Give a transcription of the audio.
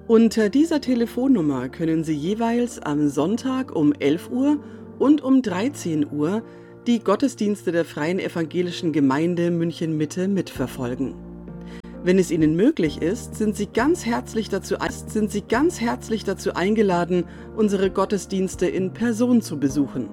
Unter dieser Telefonnummer können Sie jeweils am Sonntag um 11 Uhr und um 13 Uhr die Gottesdienste der Freien Evangelischen Gemeinde München-Mitte mitverfolgen. Wenn es Ihnen möglich ist, sind Sie ganz herzlich dazu eingeladen, unsere Gottesdienste in Person zu besuchen.